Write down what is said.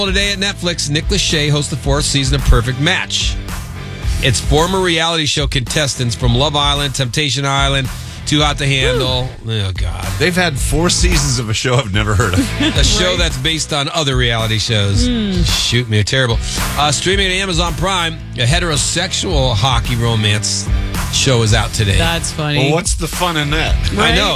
Today at Netflix, Nick Lachey hosts the 4th season of Perfect Match. It's former reality show contestants from Love Island, Temptation Island, Too Hot to Handle. Oh, God. They've had 4 seasons of a show I've never heard of. A show that's based on other reality shows. Shoot me, terrible. Streaming at Amazon Prime, a heterosexual hockey romance show is out today. That's funny. Well, what's the fun in that? I know.